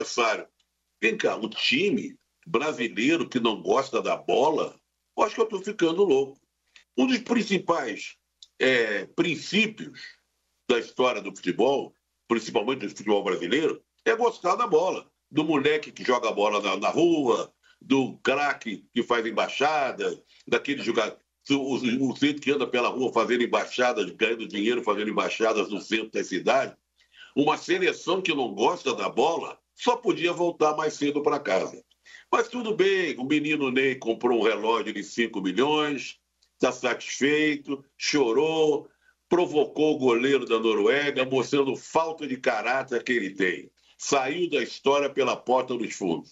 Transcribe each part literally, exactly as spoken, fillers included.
adversário. Vem cá, um time brasileiro que não gosta da bola, eu acho que eu estou ficando louco. Um dos principais é, princípios da história do futebol, principalmente do futebol brasileiro, é gostar da bola. Do moleque que joga a bola na, na rua, do craque que faz embaixada, daquele jogador, o, o centro que anda pela rua fazendo embaixadas, ganhando dinheiro fazendo embaixadas no centro da cidade. Uma seleção que não gosta da bola só podia voltar mais cedo para casa. Mas tudo bem, o menino Ney comprou um relógio de cinco milhões, está satisfeito, chorou, provocou o goleiro da Noruega, mostrando falta de caráter que ele tem. Saiu da história pela porta dos fundos.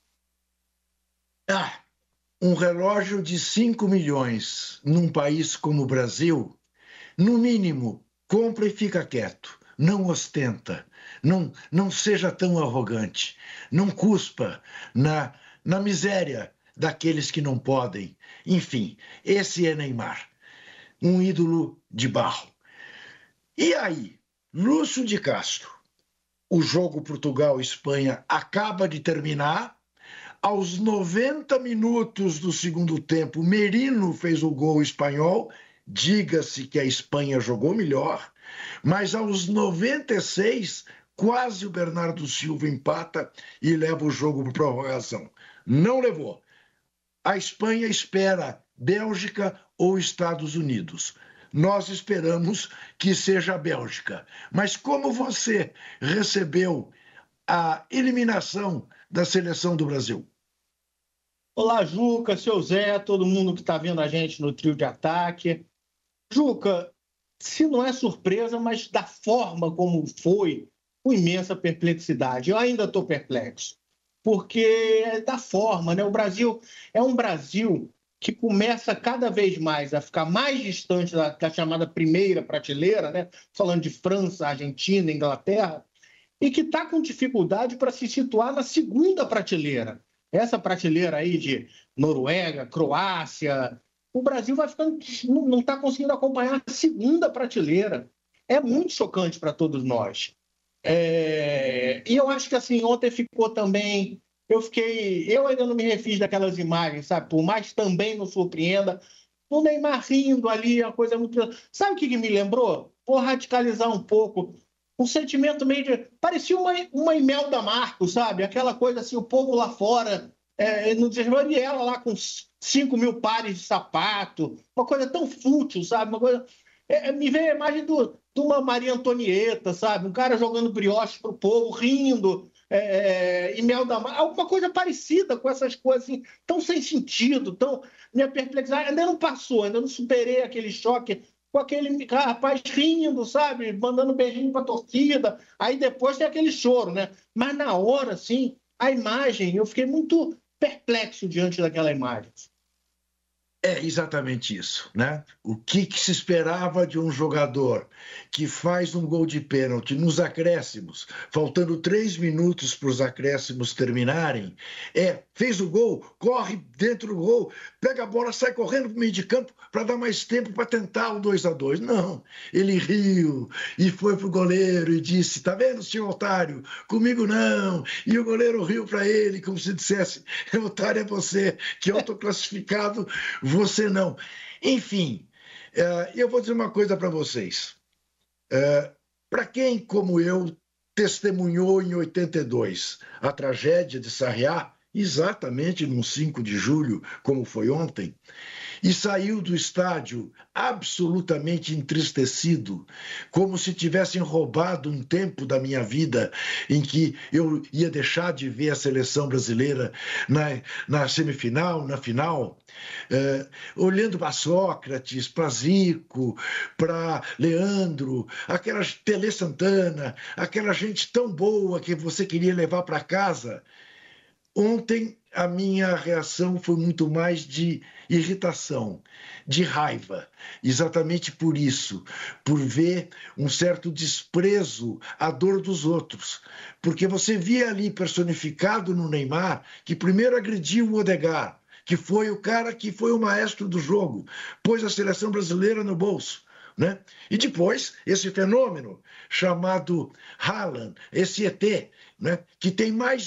Ah, um relógio de cinco milhões num país como o Brasil, no mínimo, compra e fica quieto. Não ostenta, não, não seja tão arrogante, não cuspa na, na miséria daqueles que não podem. Enfim, esse é Neymar, um ídolo de barro. E aí, Lúcio de Castro, o jogo Portugal-Espanha acaba de terminar. Aos noventa minutos do segundo tempo, Merino fez o gol espanhol. Diga-se que a Espanha jogou melhor. Mas aos noventa e seis, quase o Bernardo Silva empata e leva o jogo para prorrogação. Não levou. A Espanha espera Bélgica ou Estados Unidos. Nós esperamos que seja a Bélgica. Mas como você recebeu a eliminação da seleção do Brasil? Olá, Juca, seu Zé, todo mundo que está vendo a gente no trio de ataque. Juca, se não é surpresa, mas da forma como foi, com imensa perplexidade. Eu ainda estou perplexo, porque é da forma, né? O Brasil é um Brasil que começa cada vez mais a ficar mais distante da, da chamada primeira prateleira, né? Falando de França, Argentina, Inglaterra, e que está com dificuldade para se situar na segunda prateleira. Essa prateleira aí de Noruega, Croácia, o Brasil vai ficando, não está conseguindo acompanhar a segunda prateleira. É muito chocante para todos nós. É... E eu acho que assim, ontem ficou também... Eu fiquei... Eu ainda não me refiz daquelas imagens, sabe? Por mais também não surpreenda. O Neymar rindo ali, a coisa muito... Sabe o que, que me lembrou? Vou radicalizar um pouco. Um sentimento meio de... Parecia uma, uma Imelda Marcos, sabe? Aquela coisa assim, o povo lá fora, é, no desespero, e ela lá com cinco mil pares de sapato, uma coisa tão fútil, sabe? Uma coisa... É, me veio a imagem do, de uma Maria Antonieta, sabe? Um cara jogando brioche pro povo, rindo, é, Imelda Marcos, alguma coisa parecida com essas coisas assim, tão sem sentido, tão... Minha perplexidade ainda não passou, ainda não superei aquele choque com aquele rapaz rindo, sabe? Mandando beijinho para a torcida. Aí depois tem aquele choro, né? Mas na hora, assim, a imagem, eu fiquei muito perplexo diante daquela imagem. É exatamente isso, né? O que, que se esperava de um jogador que faz um gol de pênalti nos acréscimos, faltando três minutos para os acréscimos terminarem, é, fez o gol, corre dentro do gol, pega a bola, sai correndo para o meio de campo para dar mais tempo para tentar o dois a dois. Não, ele riu e foi para o goleiro e disse, tá vendo, senhor otário? Comigo não. E o goleiro riu para ele como se dissesse, otário é você, que eu estou classificado, você não. Enfim, uh, eu vou dizer uma coisa para vocês. Uh, para quem, como eu, testemunhou em oitenta e dois a tragédia de Sarriá, exatamente no cinco de julho, como foi ontem, e saiu do estádio absolutamente entristecido, como se tivessem roubado um tempo da minha vida em que eu ia deixar de ver a seleção brasileira na, na semifinal, na final, eh, olhando para Sócrates, para Zico, para Leandro, aquela Tele Santana, aquela gente tão boa que você queria levar para casa. Ontem a minha reação foi muito mais de irritação, de raiva, exatamente por isso, por ver um certo desprezo à dor dos outros, porque você via ali personificado no Neymar, que primeiro agrediu o Odegaard, que foi o cara que foi o maestro do jogo, pôs a seleção brasileira no bolso, né? E depois, esse fenômeno chamado Haaland, esse E T, né? Que tem mais